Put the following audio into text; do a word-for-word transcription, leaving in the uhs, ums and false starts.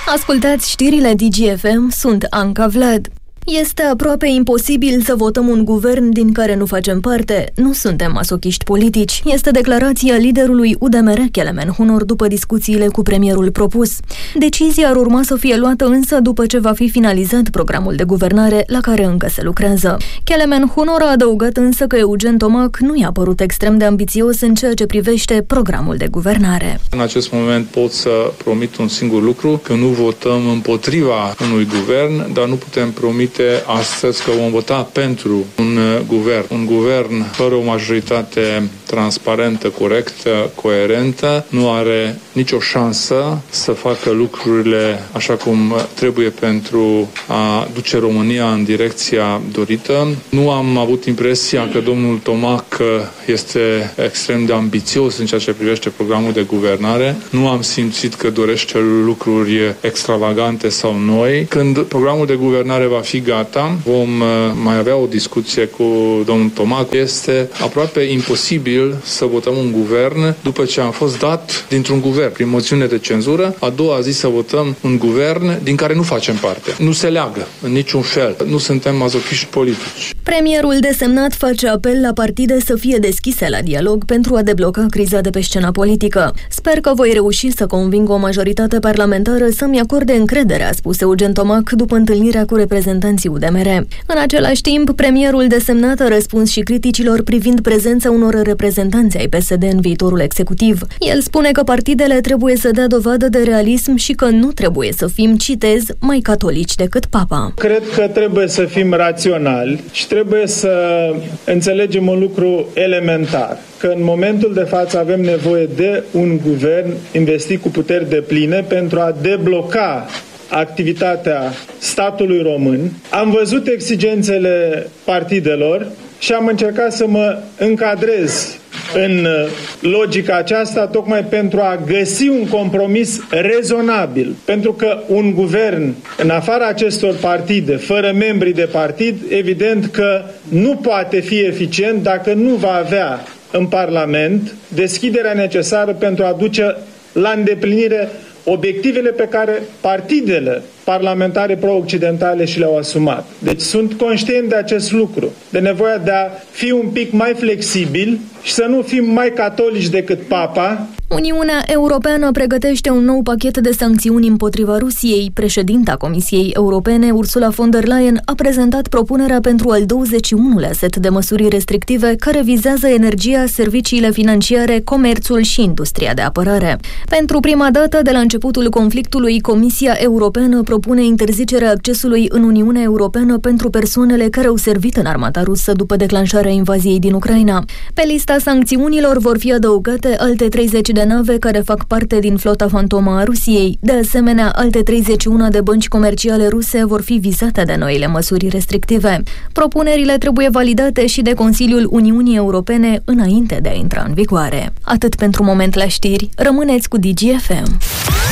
Ascultați știrile D G F M, sunt Anca Vlad. Este aproape imposibil să votăm un guvern din care nu facem parte. Nu suntem masochiști politici. Este declarația liderului U D M R, Kelemen Hunor, după discuțiile cu premierul propus. Decizia ar urma să fie luată însă după ce va fi finalizat programul de guvernare la care încă se lucrează. Kelemen Hunor a adăugat însă că Eugen Tomac nu i-a părut extrem de ambițios în ceea ce privește programul de guvernare. În acest moment pot să promit un singur lucru, că nu votăm împotriva unui guvern, dar nu putem promite astăzi că vom vota pentru un guvern. Un guvern fără o majoritate transparentă, corectă, coerentă, nu are nicio șansă să facă lucrurile așa cum trebuie pentru a duce România în direcția dorită. Nu am avut impresia că domnul Tomac este extrem de ambițios în ceea ce privește programul de guvernare. Nu am simțit că dorește lucruri extravagante sau noi. Când programul de guvernare va fi gata, vom mai avea o discuție cu domnul Tomac. Este aproape imposibil să votăm un guvern după ce am fost dat dintr-un guvern prin moțiune de cenzură. A doua zi să votăm un guvern din care nu facem parte. Nu se leagă în niciun fel. Nu suntem mazochiști politici. Premierul desemnat face apel la partide să fie deschise la dialog pentru a debloca criza de pe scena politică. Sper că voi reuși să conving o majoritate parlamentară să-mi acorde încrederea, a spus Eugen Tomac după întâlnirea cu reprezentanții U D M R. În același timp, premierul desemnat a răspuns și criticilor privind prezența unor reprezentanți ai P S D în viitorul executiv. El spune că partidele trebuie să dea dovadă de realism și că nu trebuie să fim, citez, mai catolici decât Papa. Cred că trebuie să fim raționali și trebuie să înțelegem un lucru elementar, că în momentul de față avem nevoie de un guvern investit cu puteri depline pentru a debloca activitatea statului român. Am văzut exigențele partidelor și am încercat să mă încadrez în logica aceasta tocmai pentru a găsi un compromis rezonabil. Pentru că un guvern în afara acestor partide, fără membri de partid, evident că nu poate fi eficient dacă nu va avea în Parlament deschiderea necesară pentru a duce la îndeplinire obiectivele pe care partidele parlamentare pro-occidentale și le-au asumat. Deci sunt conștient de acest lucru, de nevoia de a fi un pic mai flexibil și să nu fim mai catolici decât Papa. Uniunea Europeană pregătește un nou pachet de sancțiuni împotriva Rusiei. Președinta Comisiei Europene, Ursula von der Leyen, a prezentat propunerea pentru al douăzeci și unulea set de măsuri restrictive care vizează energia, serviciile financiare, comerțul și industria de apărare. Pentru prima dată de la începutul conflictului, Comisia Europeană propune interzicerea accesului în Uniunea Europeană pentru persoanele care au servit în armata rusă după declanșarea invaziei din Ucraina. Pe lista sancțiunilor vor fi adăugate alte treizeci de nave care fac parte din flota fantomă a Rusiei. De asemenea, alte treizeci și unu de bănci comerciale ruse vor fi vizate de noile măsuri restrictive. Propunerile trebuie validate și de Consiliul Uniunii Europene înainte de a intra în vigoare. Atât pentru moment la știri. Rămâneți cu D G F M.